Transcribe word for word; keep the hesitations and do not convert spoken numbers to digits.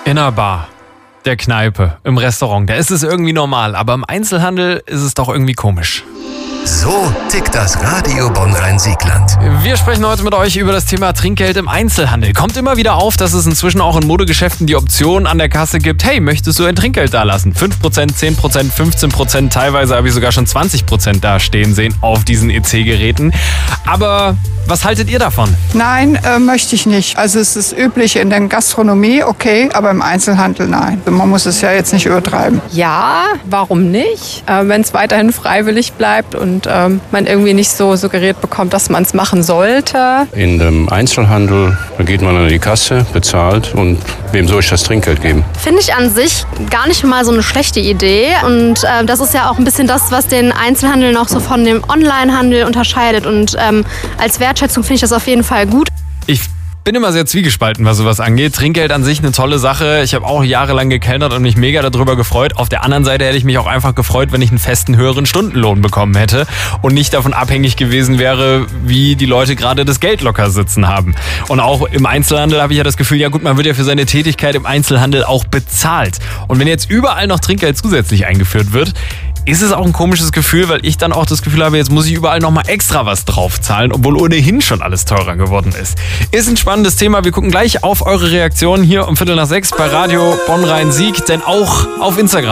In einer Bar, der Kneipe, im Restaurant, da ist es irgendwie normal, aber im Einzelhandel ist es doch irgendwie komisch. So tickt das Radio Bonn-Rhein-Siegland. Wir sprechen heute mit euch über das Thema Trinkgeld im Einzelhandel. Kommt immer wieder auf, dass es inzwischen auch in Modegeschäften die Option an der Kasse gibt, hey, möchtest du ein Trinkgeld dalassen? fünf Prozent, zehn Prozent, fünfzehn Prozent, teilweise habe ich sogar schon zwanzig Prozent da stehen sehen auf diesen E C-Geräten. Aber was haltet ihr davon? Nein, äh, möchte ich nicht. Also es ist üblich in der Gastronomie, okay, aber im Einzelhandel nein. Man muss es ja jetzt nicht übertreiben. Ja, warum nicht? Äh, wenn es weiterhin freiwillig bleibt und ähm, man irgendwie nicht so suggeriert bekommt, dass man es machen sollte. In dem Einzelhandel, da geht man an die Kasse, bezahlt und wem soll ich das Trinkgeld geben? Finde ich an sich gar nicht mal so eine schlechte Idee. Und äh, das ist ja auch ein bisschen das, was den Einzelhandel noch so von dem Onlinehandel unterscheidet. Und ähm, als Wertschätzung finde ich das auf jeden Fall gut. Ich bin immer sehr zwiegespalten, was sowas angeht. Trinkgeld an sich eine tolle Sache. Ich habe auch jahrelang gekellnert und mich mega darüber gefreut. Auf der anderen Seite hätte ich mich auch einfach gefreut, wenn ich einen festen höheren Stundenlohn bekommen hätte und nicht davon abhängig gewesen wäre, wie die Leute gerade das Geld locker sitzen haben. Und auch im Einzelhandel habe ich ja das Gefühl, ja gut, man wird ja für seine Tätigkeit im Einzelhandel auch bezahlt. Und wenn jetzt überall noch Trinkgeld zusätzlich eingeführt wird, ist es auch ein komisches Gefühl, weil ich dann auch das Gefühl habe, jetzt muss ich überall nochmal extra was draufzahlen, obwohl ohnehin schon alles teurer geworden ist. Ist ein spannendes Thema. Wir gucken gleich auf eure Reaktionen hier um Viertel nach sechs bei Radio Bonn-Rhein-Sieg, denn auch auf Instagram